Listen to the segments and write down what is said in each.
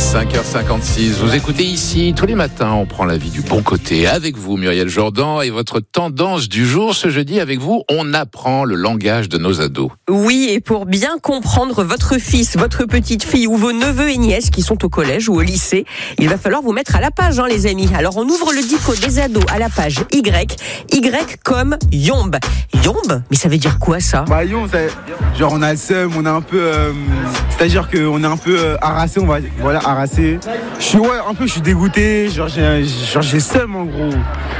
5h56, vous écoutez ici, tous les matins, on prend la vie du bon côté. Avec vous, Muriel Jourdan, et votre tendance du jour, ce jeudi, avec vous, on apprend le langage de nos ados. Oui, et pour bien comprendre votre fils, votre petite fille ou vos neveux et nièces qui sont au collège ou au lycée, il va falloir vous mettre à la page, les amis. Alors, on ouvre le dico des ados à la page Y. Y comme yombe. Yombe? Mais ça veut dire quoi, ça? Yombe, genre on a le seum, on est un peu... c'est-à-dire qu'on est un peu harassé, harassé. Je suis dégoûté, j'ai seum en gros.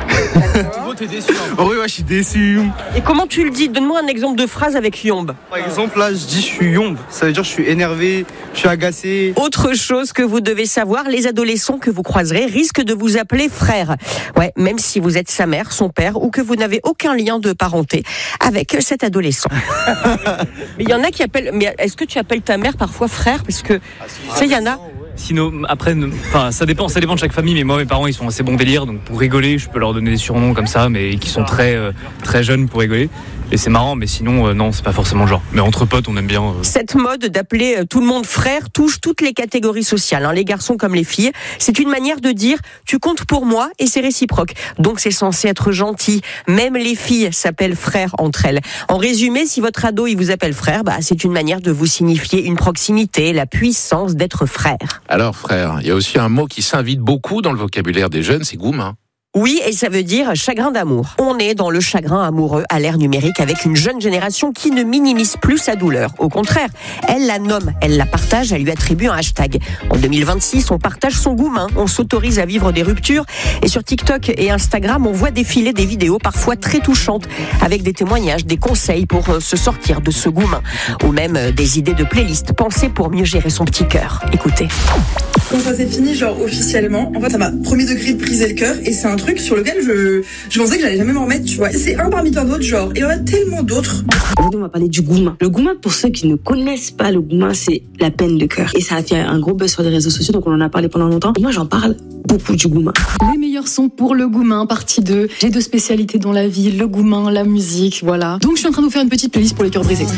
En gros, t'es déçu. Oui, je suis déçu. Et comment tu le dis? Donne-moi un exemple de phrase avec yombe. Par exemple, là, je dis je suis yombe. Ça veut dire je suis énervé, je suis agacé. Autre chose que vous devez savoir, les adolescents que vous croiserez risquent de vous appeler frère. Ouais, même si vous êtes sa mère, son père, ou que vous n'avez aucun lien de parenté avec cet adolescent. Mais il y en a qui appellent... Mais est-ce que tu appelles ta mère parfois frère? Parce que, tu sais, il y en a... Sinon, après, ça dépend de chaque famille, mais moi, mes parents, ils sont assez bons délire, donc pour rigoler, je peux leur donner des surnoms comme ça, mais qui sont très jeunes pour rigoler. Et c'est marrant, mais sinon, non, c'est pas forcément le genre. Mais entre potes, on aime bien. Cette mode d'appeler tout le monde frère touche toutes les catégories sociales, les garçons comme les filles. C'est une manière de dire tu comptes pour moi et c'est réciproque. Donc c'est censé être gentil. Même les filles s'appellent frères entre elles. En résumé, si votre ado il vous appelle frère, c'est une manière de vous signifier une proximité, la puissance d'être frère. Alors frère, il y a aussi un mot qui s'invite beaucoup dans le vocabulaire des jeunes, c'est goumin. Oui, et ça veut dire chagrin d'amour. On est dans le chagrin amoureux à l'ère numérique avec une jeune génération qui ne minimise plus sa douleur. Au contraire, elle la nomme, elle la partage, elle lui attribue un hashtag. En 2026, on partage son goumin, on s'autorise à vivre des ruptures. Et sur TikTok et Instagram, on voit défiler des vidéos parfois très touchantes avec des témoignages, des conseils pour se sortir de ce goumin. Ou même des idées de playlist pensées pour mieux gérer son petit cœur. Écoutez. Quand ça s'est fini, officiellement, en fait, ça m'a premier degré brisé le cœur et c'est un truc sur lequel je pensais que j'allais jamais m'en remettre, tu vois. C'est un parmi tant d'autres, et il y en a tellement d'autres. Aujourd'hui, on va parler du goumin. Le goumin, pour ceux qui ne connaissent pas le goumin, c'est la peine de cœur. Et ça a fait un gros buzz sur les réseaux sociaux, donc on en a parlé pendant longtemps. Moi, j'en parle beaucoup du goumin. Les meilleurs sons pour le goumin, partie 2. J'ai 2 spécialités dans la vie, le goumin, la musique, voilà. Donc, je suis en train de vous faire une petite playlist pour les cœurs brisés.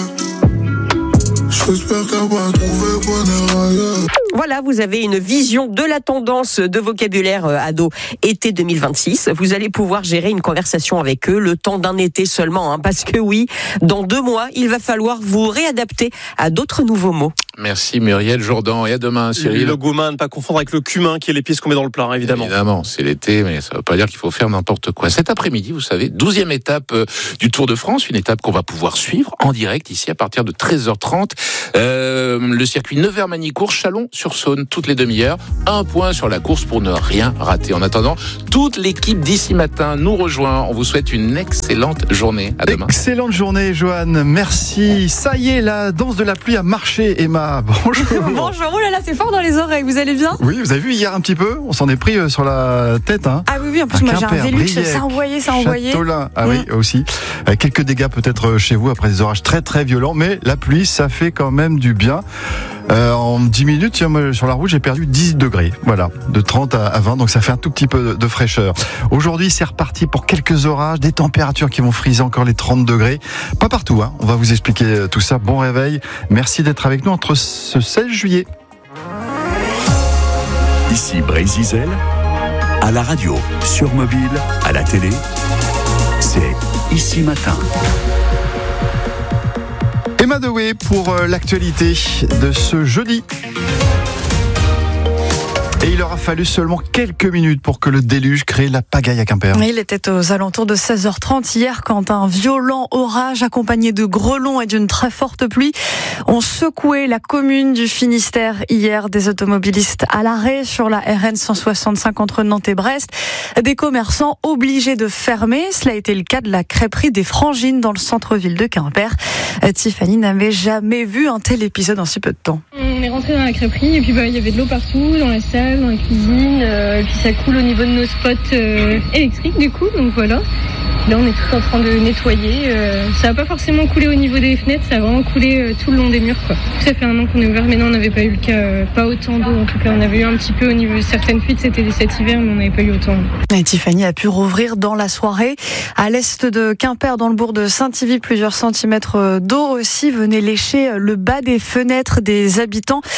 Voilà, vous avez une vision de la tendance de vocabulaire ado été 2026. Vous allez pouvoir gérer une conversation avec eux le temps d'un été seulement, parce que oui, dans 2 mois, il va falloir vous réadapter à d'autres nouveaux mots. Merci Muriel Jourdan, et à demain Cyril. Le goumin, ne pas confondre avec le cumin qui est l'épice qu'on met dans le plat, évidemment. Évidemment, c'est l'été, mais ça ne veut pas dire qu'il faut faire n'importe quoi. Cet après-midi, vous savez, 12e étape du Tour de France, une étape qu'on va pouvoir suivre en direct ici à partir de 13h30. Le circuit Nevers-Manicourt, Chalon-sur-Saône, toutes les demi-heures. 1 point sur la course pour ne rien rater. En attendant, toute l'équipe d'ici matin nous rejoint. On vous souhaite une excellente journée. À demain. Excellente journée, Joanne. Merci. Ça y est, la danse de la pluie a marché, Emma. Bonjour. Bonjour. Oh là là, c'est fort dans les oreilles. Vous allez bien? Oui, vous avez vu hier un petit peu? On s'en est pris sur la tête. Ah oui, en plus, moi j'ai un Vélux, ça envoyait. Châteaulin, oui, aussi. Quelques dégâts peut-être chez vous après des orages très très violents, mais la pluie, ça fait quand même du bien. En 10 minutes, moi, sur la route, j'ai perdu 10 degrés. Voilà, de 30 à 20, donc ça fait un tout petit peu de fraîcheur. Aujourd'hui, c'est reparti pour quelques orages, des températures qui vont friser encore les 30 degrés. Pas partout, on va vous expliquer tout ça. Bon réveil, merci d'être avec nous entre ce 16 juillet. Ici Brésil, à la radio, sur mobile, à la télé, c'est Ici Matin. Emma Dewey pour l'actualité de ce jeudi. Et il aura fallu seulement quelques minutes pour que le déluge crée la pagaille à Quimper. Il était aux alentours de 16h30 hier quand un violent orage accompagné de grêlons et d'une très forte pluie ont secoué la commune du Finistère hier. Des automobilistes à l'arrêt sur la RN 165 entre Nantes et Brest. Des commerçants obligés de fermer. Cela a été le cas de la crêperie des Frangines dans le centre-ville de Quimper. Tiffany n'avait jamais vu un tel épisode en si peu de temps. On est rentré dans la crêperie et puis il y avait de l'eau partout, dans la salle, dans la cuisine, et puis ça coule au niveau de nos spots électriques du coup, donc voilà. Là on est tout en train de nettoyer, ça n'a pas forcément coulé au niveau des fenêtres, ça a vraiment coulé tout le long des murs quoi. Ça fait 1 an qu'on est ouvert, mais non on n'avait pas eu le cas, pas autant d'eau en tout cas, on avait eu un petit peu au niveau de certaines fuites, c'était cet hiver mais on n'avait pas eu autant. Et Tiffany a pu rouvrir dans la soirée. À l'est de Quimper, dans le bourg de Saint-Yvie, plusieurs centimètres d'eau aussi venaient lécher le bas des fenêtres des habitants.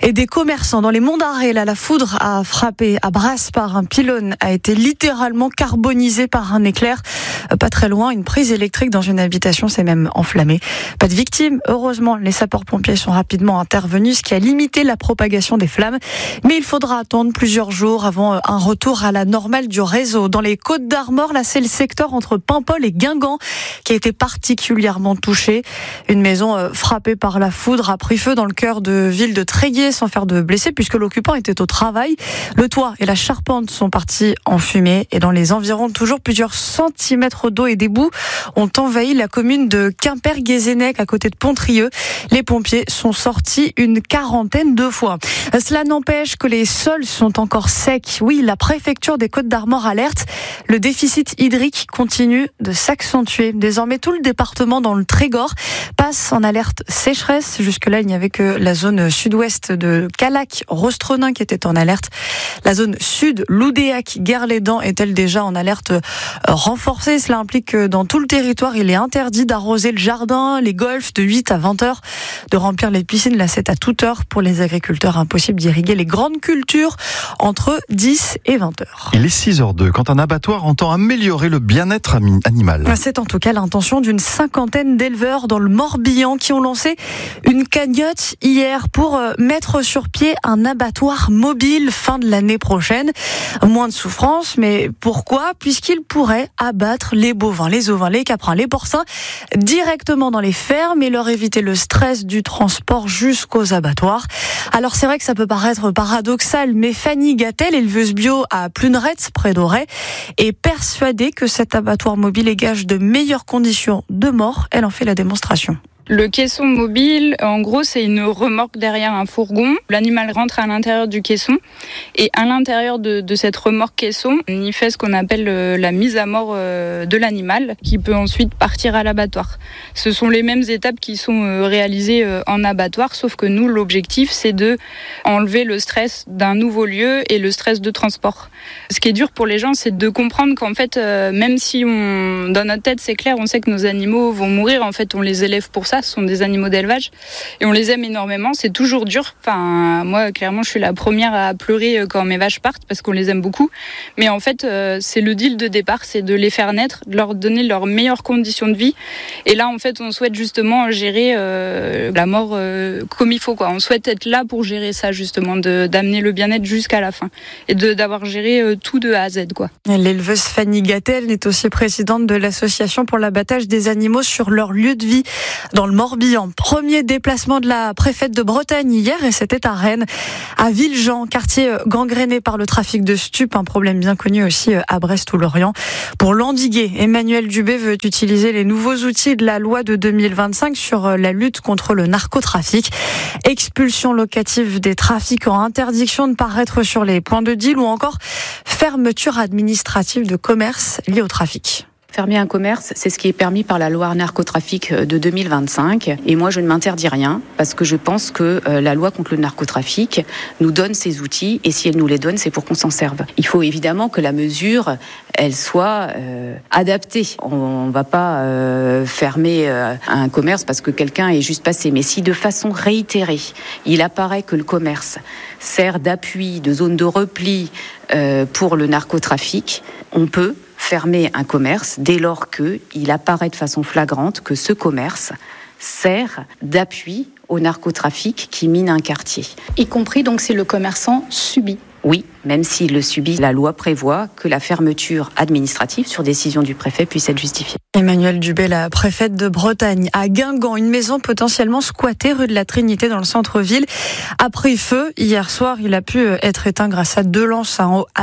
Et des commerçants dans les Monts d'Arrée, là, la foudre a frappé à Brasparts. Un pylône a été littéralement carbonisé par un éclair. Pas très loin, une prise électrique dans une habitation s'est même enflammée. Pas de victimes. Heureusement, les sapeurs-pompiers sont rapidement intervenus, ce qui a limité la propagation des flammes. Mais il faudra attendre plusieurs jours avant un retour à la normale du réseau. Dans les Côtes-d'Armor, là, c'est le secteur entre Paimpol et Guingamp qui a été particulièrement touché. Une maison frappée par la foudre a pris feu dans le cœur de ville de Tréguier sans faire de blessés puisque l'occupant était au travail. Le toit et la charpente sont partis en fumée et dans les environs, toujours plusieurs centimètres d'eau et d'éboues ont envahi la commune de Quimper-Guézennec à côté de Pontrieux. Les pompiers sont sortis une quarantaine de fois. Cela n'empêche que les sols sont encore secs. Oui, la préfecture des Côtes-d'Armor alerte. Le déficit hydrique continue de s'accentuer. Désormais, tout le département dans le Trégor passe en alerte sécheresse. Jusque-là, il n'y avait que la zone sud-ouest de Callac-Rostronin qui était en alerte. La zone sud, Loudéac-Guerlédan, est-elle déjà en alerte renforcée. Cela implique que dans tout le territoire, il est interdit d'arroser le jardin, les golfs de 8 à 20 heures, de remplir les piscines. Là, c'est à toute heure pour les agriculteurs. Impossible d'irriguer les grandes cultures entre 10 et 20 heures. Il est 6h02 quand un abattoir entend améliorer le bien-être animal. C'est en tout cas l'intention d'une cinquantaine d'éleveurs dans le Morbihan qui ont lancé une cagnotte hier pour mettre sur pied un abattoir mobile fin de l'année prochaine. Moins de souffrance, mais pourquoi ? Puisqu'ils pourraient abattre les bovins, les ovins, les caprins, les porcins directement dans les fermes et leur éviter le stress du transport jusqu'aux abattoirs. Alors c'est vrai que ça peut paraître paradoxal, mais Fanny Gattel, éleveuse bio à Pluneret, près d'Auray, est persuadée que cet abattoir mobile est gage de meilleures conditions de mort. Elle en fait la démonstration. Le caisson mobile, en gros, c'est une remorque derrière un fourgon. L'animal rentre à l'intérieur du caisson et à l'intérieur de cette remorque caisson, on y fait ce qu'on appelle la mise à mort de l'animal qui peut ensuite partir à l'abattoir. Ce sont les mêmes étapes qui sont réalisées en abattoir, sauf que nous, l'objectif, c'est de enlever le stress d'un nouveau lieu et le stress de transport. Ce qui est dur pour les gens, c'est de comprendre qu'en fait, même si dans notre tête, c'est clair, on sait que nos animaux vont mourir, en fait, on les élève pour ça. Ce sont des animaux d'élevage et on les aime énormément. C'est toujours dur. Enfin, moi, clairement, je suis la première à pleurer quand mes vaches partent parce qu'on les aime beaucoup. Mais en fait, c'est le deal de départ, c'est de les faire naître, de leur donner leurs meilleures conditions de vie. Et là, en fait, on souhaite justement gérer la mort comme il faut, quoi. On souhaite être là pour gérer ça, justement, d'amener le bien-être jusqu'à la fin et d'avoir géré tout de A à Z, quoi. L'éleveuse Fanny Gattel est aussi présidente de l'association pour l'abattage des animaux sur leur lieu de vie dans le Morbihan. Premier déplacement de la préfète de Bretagne hier et c'était à Rennes, à Villejean, quartier gangréné par le trafic de stupes, un problème bien connu aussi à Brest ou Lorient. Pour l'endiguer, Emmanuel Dubé veut utiliser les nouveaux outils de la loi de 2025 sur la lutte contre le narcotrafic. Expulsion locative des trafiquants, interdiction de paraître sur les points de deal ou encore fermeture administrative de commerces liés au trafic. Fermer un commerce, c'est ce qui est permis par la loi narcotrafic de 2025. Et moi, je ne m'interdis rien parce que je pense que la loi contre le narcotrafic nous donne ces outils et si elle nous les donne, c'est pour qu'on s'en serve. Il faut évidemment que la mesure, elle soit adaptée. On ne va pas fermer un commerce parce que quelqu'un est juste passé. Mais si de façon réitérée, il apparaît que le commerce sert d'appui, de zone de repli pour le narcotrafic, on peut fermer un commerce dès lors qu'il apparaît de façon flagrante que ce commerce sert d'appui au narcotrafic qui mine un quartier. Y compris donc si le commerçant subit. Oui, même s'il le subit, la loi prévoit que la fermeture administrative sur décision du préfet puisse être justifiée. Emmanuel Dubé, la préfète de Bretagne. À Guingamp, une maison potentiellement squattée rue de la Trinité dans le centre-ville a pris feu. Hier soir, il a pu être éteint grâce à deux lances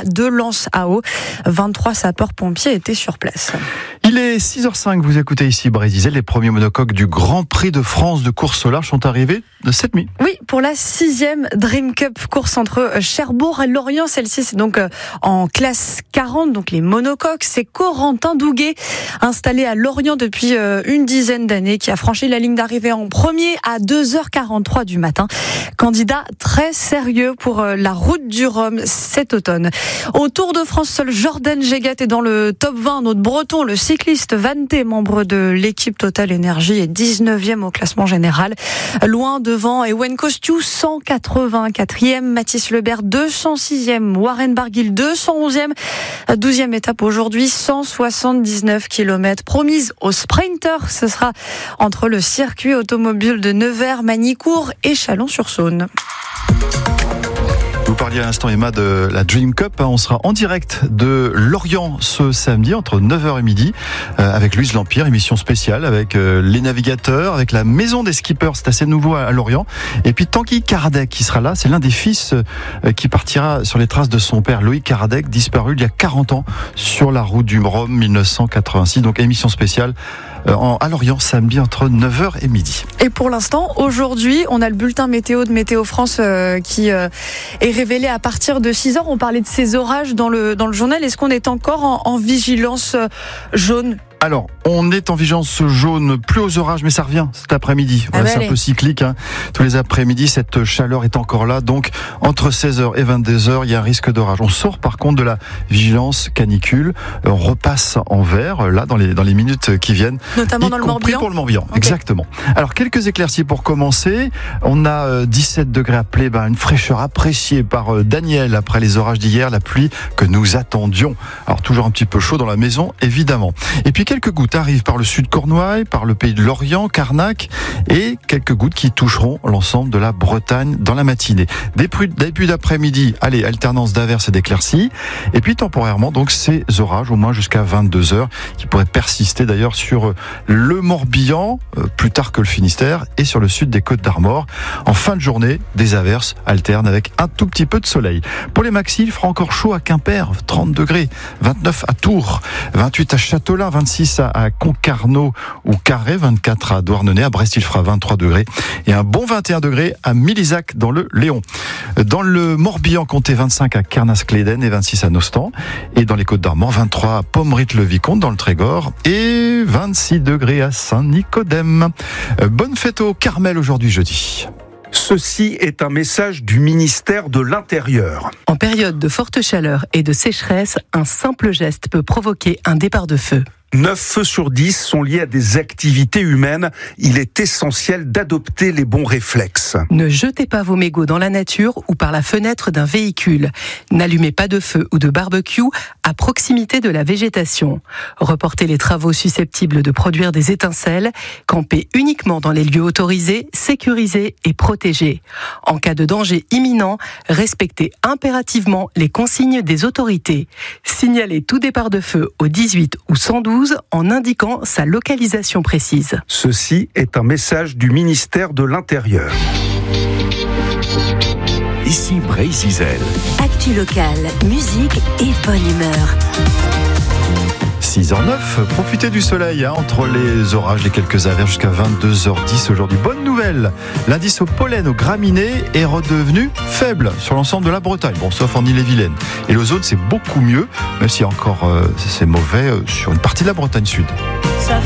à eau. 23 sapeurs-pompiers étaient sur place. Il est 6h05, vous écoutez ici Brésil. Les premiers monocoques du Grand Prix de France de course au large sont arrivés cette nuit. Oui, pour la 6e Dream Cup course entre Cherbourg et Lorient. Celle-ci, c'est donc en classe 40, donc les monocoques. C'est Corentin Douguet, installé à Lorient depuis une dizaine d'années, qui a franchi la ligne d'arrivée en premier à 2h43 du matin. Candidat très sérieux pour la route du Rhum cet automne. Au Tour de France, seul Jordan Gégat est dans le top 20. Notre breton, le cycliste Vanté, membre de l'équipe Total Energy, est 19e au classement général. Loin devant Ewen Kostiou, 184e. Mathis Lebert, 206e. Warren Barguil, 211e. 12e étape aujourd'hui, 179 km. Promise aux sprinters, ce sera entre le circuit automobile de Nevers, Magny-Cours et Chalon-sur-Saône. Vous parliez à l'instant, Emma, de la Dream Cup. On sera en direct de Lorient ce samedi entre 9h et midi avec Louise Lampire, émission spéciale avec les navigateurs, avec la maison des skippers. C'est assez nouveau à Lorient. Et puis Tanguy Karadec qui sera là. C'est l'un des fils qui partira sur les traces de son père, Loïc Karadec, disparu il y a 40 ans sur la route du Rhum 1986. Donc émission spéciale à Lorient samedi entre 9h et midi. Et pour l'instant, aujourd'hui, on a le bulletin météo de Météo France qui est révélé à partir de 6h. On parlait de ces orages dans le journal. Est-ce qu'on est encore en vigilance jaune ? Alors, on est en vigilance jaune, plus aux orages, mais ça revient cet après-midi. Voilà, c'est un peu cyclique. Tous les après-midi, cette chaleur est encore là. Donc, entre 16h et 22h, il y a un risque d'orage. On sort par contre de la vigilance canicule. On repasse en vert, là, dans les minutes qui viennent. Notamment dans le Morbihan. Pour le Morbihan, okay. Exactement. Alors, quelques éclaircies pour commencer. On a 17 degrés à Pléba, une fraîcheur appréciée par Daniel après les orages d'hier, la pluie que nous attendions. Alors, toujours un petit peu chaud dans la maison, évidemment. Et puis, quelques gouttes arrivent par le sud Cornouailles, par le pays de Lorient, Carnac, et quelques gouttes qui toucheront l'ensemble de la Bretagne dans la matinée. Début d'après-midi, allez, alternance d'averses et d'éclaircies, et puis temporairement, donc, ces orages, au moins jusqu'à 22h, qui pourraient persister d'ailleurs sur le Morbihan, plus tard que le Finistère, et sur le sud des Côtes d'Armor. En fin de journée, des averses alternent avec un tout petit peu de soleil. Pour les maxis, il fera encore chaud à Quimper, 30 degrés, 29 à Tours, 28 à Châtelain, 26 à Concarneau ou Carré, 24 à Douarnenez, à Brest il fera 23 degrés et un bon 21 degrés à Milizac dans le Léon. Dans le Morbihan, comptez 25 à Kernas-Cléden et 26 à Nostan, et dans les Côtes d'Armor, 23 à Pommerit-le-Vicomte dans le Trégor et 26 degrés à Saint-Nicodème. Bonne fête au Carmel aujourd'hui jeudi. Ceci est un message du ministère de l'Intérieur. En période de forte chaleur et de sécheresse, un simple geste peut provoquer un départ de feu. 9 feux sur 10 sont liés à des activités humaines. Il est essentiel d'adopter les bons réflexes. Ne jetez pas vos mégots dans la nature ou par la fenêtre d'un véhicule. N'allumez pas de feu ou de barbecue à proximité de la végétation. Reportez les travaux susceptibles de produire des étincelles. Campez uniquement dans les lieux autorisés, sécurisés et protégés. En cas de danger imminent, respectez impérativement les consignes des autorités. Signalez tout départ de feu au 18 ou 112 en indiquant sa localisation précise. Ceci est un message du ministère de l'Intérieur. Ici Bray-Zizel. Actu locale, musique et bonne humeur. 6h09, profitez du soleil entre les orages, les quelques averses jusqu'à 22h10 aujourd'hui. Bonne nouvelle, l'indice au pollen aux graminées est redevenu faible sur l'ensemble de la Bretagne, bon, sauf en Ille-et-Vilaine. Et l'ozone, c'est beaucoup mieux, même si encore c'est mauvais sur une partie de la Bretagne sud. Ça